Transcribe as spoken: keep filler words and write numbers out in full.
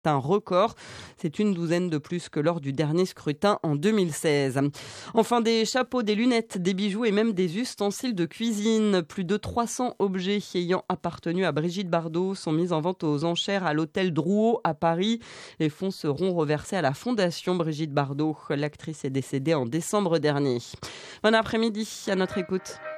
un record. C'est une douzaine de plus que lors du dernier scrutin en deux mille seize. Enfin, des chapeaux, des lunettes, des bijoux et même des ustensiles de cuisine. Plus de trois cents objets ayant appartenu à Brigitte Bardot sont mis en vente aux enchères à l'hôtel Drouot à Paris. Les fonds seront reversés à la fondation Brigitte Bardot. L'actrice est décédée en décembre dernier. Bon après-midi, à notre écoute.